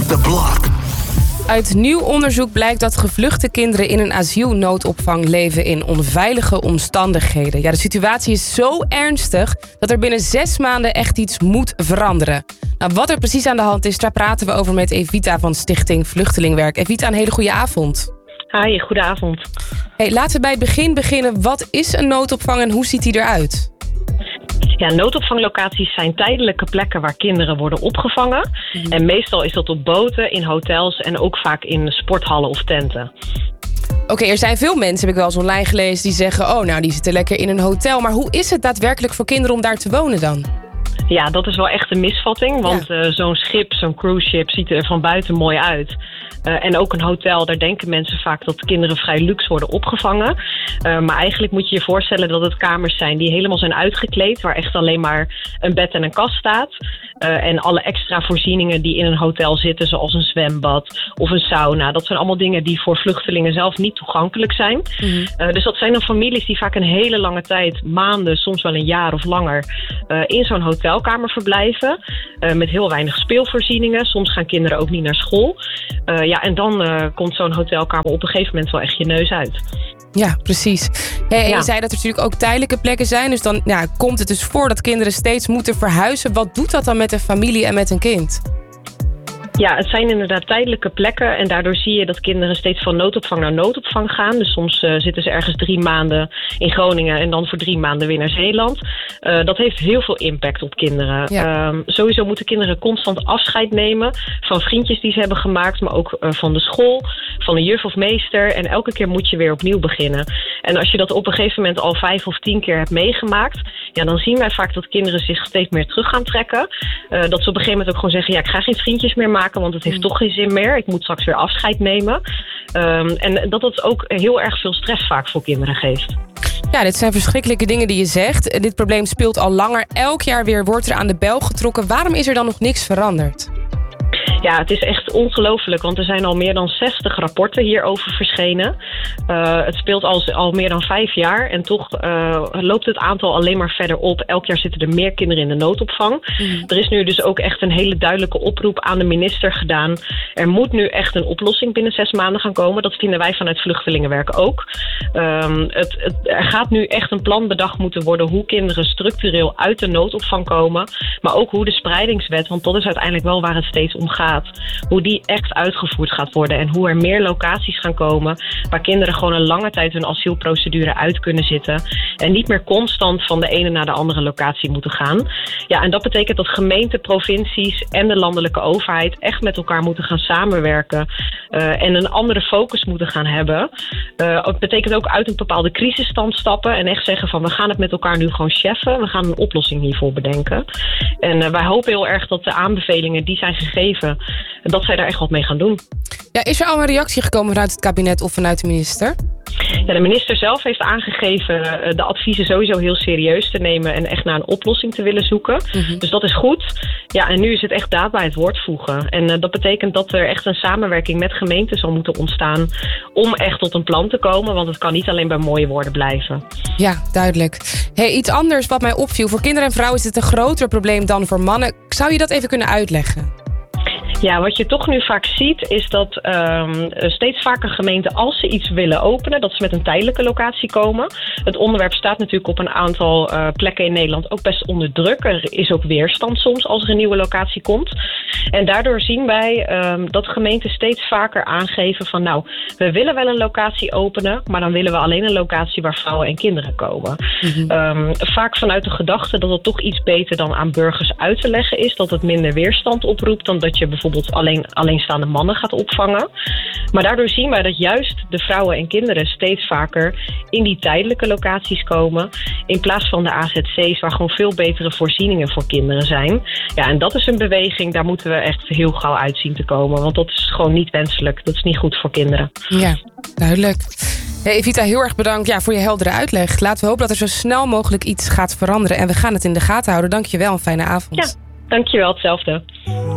Off the block. Uit nieuw onderzoek blijkt dat gevluchte kinderen in een asielnoodopvang leven in onveilige omstandigheden. Ja, de situatie is zo ernstig dat er binnen 6 maanden echt iets moet veranderen. Nou, wat er precies aan de hand is, daar praten we over met Evita van Stichting Vluchtelingwerk. Evita, een hele goede avond. Hi, goedenavond. Hey, laten we bij het begin beginnen. Wat is een noodopvang en hoe ziet die eruit? Ja, noodopvanglocaties zijn tijdelijke plekken waar kinderen worden opgevangen. En meestal is dat op boten, in hotels en ook vaak in sporthallen of tenten. Oké, er zijn veel mensen, heb ik wel eens online gelezen, die zeggen... die zitten lekker in een hotel. Maar hoe is het daadwerkelijk voor kinderen om daar te wonen dan? Ja, dat is wel echt een misvatting. Want zo'n schip, zo'n cruise ship, ziet er van buiten mooi uit. En ook een hotel, daar denken mensen vaak dat kinderen vrij luxe worden opgevangen. Maar eigenlijk moet je je voorstellen dat het kamers zijn die helemaal zijn uitgekleed. Waar echt alleen maar een bed en een kast staat. En alle extra voorzieningen die in een hotel zitten, zoals een zwembad of een sauna. Dat zijn allemaal dingen die voor vluchtelingen zelf niet toegankelijk zijn. Dus dat zijn dan families die vaak een hele lange tijd, maanden, soms wel een jaar of langer, in zo'n hotelkamer verblijven. Met heel weinig speelvoorzieningen. Soms gaan kinderen ook niet naar school. En dan komt zo'n hotelkamer op een gegeven moment wel echt je neus uit. Ja, precies. En je zei dat er natuurlijk ook tijdelijke plekken zijn. Dus dan komt het dus voor dat kinderen steeds moeten verhuizen. Wat doet dat dan met een familie en met een kind? Ja, het zijn inderdaad tijdelijke plekken en daardoor zie je dat kinderen steeds van noodopvang naar noodopvang gaan. Dus soms zitten ze ergens 3 maanden in Groningen en dan voor 3 maanden weer naar Zeeland. Dat heeft heel veel impact op kinderen. Ja. Sowieso moeten kinderen constant afscheid nemen van vriendjes die ze hebben gemaakt, maar ook van de school, van de juf of meester. En elke keer moet je weer opnieuw beginnen. En als je dat op een gegeven moment al 5 of 10 keer hebt meegemaakt, dan zien wij vaak dat kinderen zich steeds meer terug gaan trekken. Dat ze op een gegeven moment ook gewoon zeggen, ik ga geen vriendjes meer maken, want het heeft toch geen zin meer. Ik moet straks weer afscheid nemen. En dat het ook heel erg veel stress vaak voor kinderen geeft. Ja, dit zijn verschrikkelijke dingen die je zegt. Dit probleem speelt al langer. Elk jaar weer wordt er aan de bel getrokken. Waarom is er dan nog niks veranderd? Ja, het is echt ongelooflijk, want er zijn al meer dan 60 rapporten hierover verschenen. Het speelt al meer dan 5 jaar en toch loopt het aantal alleen maar verder op. Elk jaar zitten er meer kinderen in de noodopvang. Er is nu dus ook echt een hele duidelijke oproep aan de minister gedaan. Er moet nu echt een oplossing binnen 6 maanden gaan komen. Dat vinden wij vanuit Vluchtelingenwerk ook. Er gaat nu echt een plan bedacht moeten worden hoe kinderen structureel uit de noodopvang komen. Maar ook hoe de spreidingswet, want dat is uiteindelijk wel waar het steeds om gaat, hoe die echt uitgevoerd gaat worden en hoe er meer locaties gaan komen waar kinderen gewoon een lange tijd hun asielprocedure uit kunnen zitten en niet meer constant van de ene naar de andere locatie moeten gaan. Ja, en dat betekent dat gemeenten, provincies en de landelijke overheid echt met elkaar moeten gaan samenwerken en een andere focus moeten gaan hebben. Het betekent ook uit een bepaalde crisisstand stappen en echt zeggen van we gaan het met elkaar nu gewoon cheffen. We gaan een oplossing hiervoor bedenken. En wij hopen heel erg dat de aanbevelingen die zijn gegeven, dat zij daar echt wat mee gaan doen. Ja, is er al een reactie gekomen vanuit het kabinet of vanuit de minister? Ja, de minister zelf heeft aangegeven de adviezen sowieso heel serieus te nemen en echt naar een oplossing te willen zoeken. Dus dat is goed. Ja, en nu is het echt daad bij het woord voegen. En dat betekent dat er echt een samenwerking met gemeenten zal moeten ontstaan om echt tot een plan te komen, want het kan niet alleen bij mooie woorden blijven. Ja, duidelijk. Iets anders wat mij opviel. Voor kinderen en vrouwen is het een groter probleem dan voor mannen. Zou je dat even kunnen uitleggen? Ja, wat je toch nu vaak ziet is dat steeds vaker gemeenten, als ze iets willen openen, dat ze met een tijdelijke locatie komen. Het onderwerp staat natuurlijk op een aantal plekken in Nederland ook best onder druk. Er is ook weerstand soms als er een nieuwe locatie komt. En daardoor zien wij dat gemeenten steeds vaker aangeven van we willen wel een locatie openen, maar dan willen we alleen een locatie waar vrouwen en kinderen komen. Vaak vanuit de gedachte dat het toch iets beter dan aan burgers uit te leggen is, dat het minder weerstand oproept dan dat je bijvoorbeeld alleenstaande mannen gaat opvangen. Maar daardoor zien wij dat juist de vrouwen en kinderen steeds vaker in die tijdelijke locaties komen, in plaats van de AZC's waar gewoon veel betere voorzieningen voor kinderen zijn. Ja, en dat is een beweging, daar moeten we echt heel gauw uit zien te komen, want dat is gewoon niet wenselijk. Dat is niet goed voor kinderen. Ja, duidelijk. Evita, heel erg bedankt voor je heldere uitleg. Laten we hopen dat er zo snel mogelijk iets gaat veranderen en we gaan het in de gaten houden. Dank je wel, een fijne avond. Ja, dank je wel, hetzelfde.